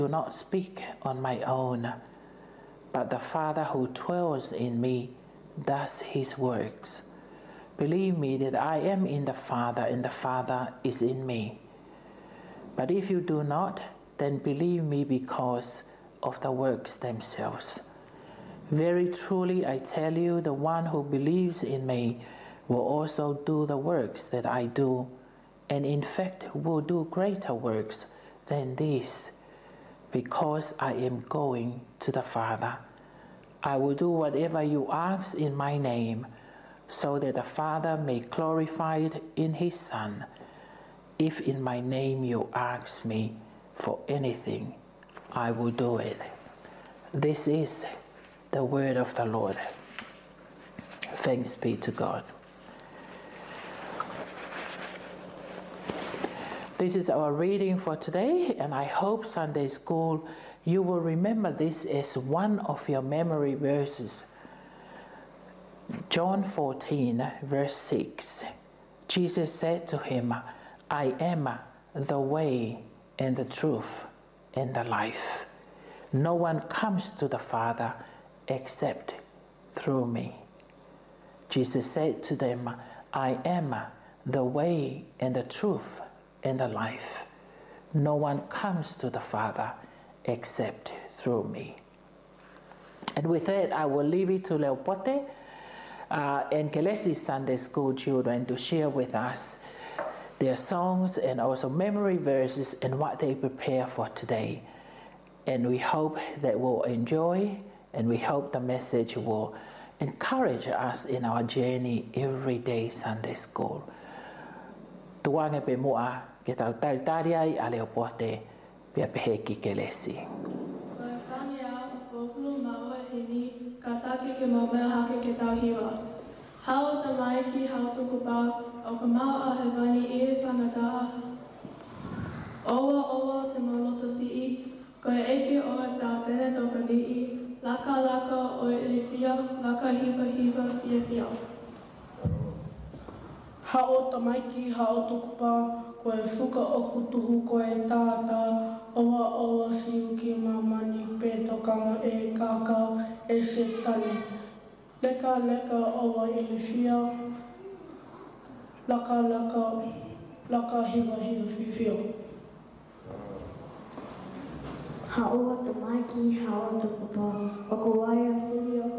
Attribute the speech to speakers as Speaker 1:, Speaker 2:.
Speaker 1: do not speak on my own, but the Father who dwells in me does his works. Believe me that I am in the Father and the Father is in me. But if you do not, then believe me because of the works themselves. Very truly I tell you, the one who believes in me will also do the works that I do, and in fact will do greater works than these, because I am going to the Father. I will do whatever you ask in my name, so that the Father may be glorified in his Son. If in my name you ask me for anything, I will do it. This is the word of the Lord. Thanks be to God. This is our reading for today, and I hope Sunday school you will remember this as one of your memory verses. John 14, verse 6. Jesus said to him, I am the way and the truth and the life. No one comes to the Father except through me. Jesus said to them, I am the way and the truth and the life. No one comes to the Father except through me. And with that, I will leave it to Leopote and Kelesi Sunday School children to share with us their songs and also memory verses and what they prepare for today. And we hope that we'll enjoy, and we hope the message will encourage us in our journey every day Sunday school. Tuange pe mua ke tau tautariai a Leopote pia pehe ki Kelesi.
Speaker 2: Koe whanea o fulu maua hini ka take ke mau mea hake ke tau hiwa. Hao ta mai ki hao tuku pā o ka mau a he wani e whangataa. Owa te maloto si I, koe eke o e tā tene toka li I, laka o e whia, laka hiwa fia.
Speaker 3: Hao tamaiki, hao tukupa, koe whuka oku tuhu koe tātā, owa siu ki mamani pētokanga e kākau e se tani. Leka owa ilifia, laka hiwa fia.
Speaker 4: Hao tamaiki, hao tukupa, o ko waia whiri o